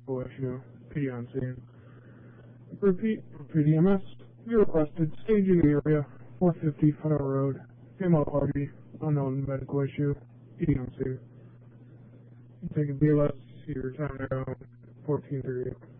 medical issue. PD on scene. Repeat for PDMS. You requested staging area, 450 Federal Road. Female party, unknown medical issue. PD on scene. You take a BLS, your time now, 14:30.